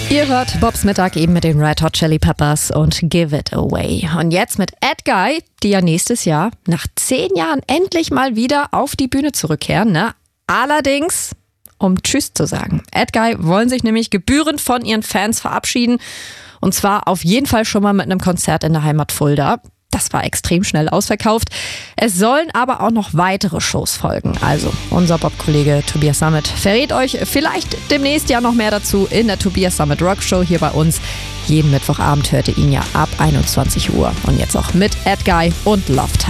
Ihr hört Bobs Mittag eben mit den Red Hot Chili Peppers und Give It Away. Und jetzt mit Edguy, die ja nächstes Jahr nach 10 Jahren endlich mal wieder auf die Bühne zurückkehren. Ne? Allerdings, um Tschüss zu sagen. Edguy wollen sich nämlich gebührend von ihren Fans verabschieden. Und zwar auf jeden Fall schon mal mit einem Konzert in der Heimat Fulda. Das war extrem schnell ausverkauft. Es sollen aber auch noch weitere Shows folgen. Also unser Bob-Kollege Tobias Sammet verrät euch vielleicht demnächst ja noch mehr dazu in der Tobias Sammet Rock Show hier bei uns. Jeden Mittwochabend hört ihr ihn ja ab 21 Uhr. Und jetzt auch mit Edguy und Love Time.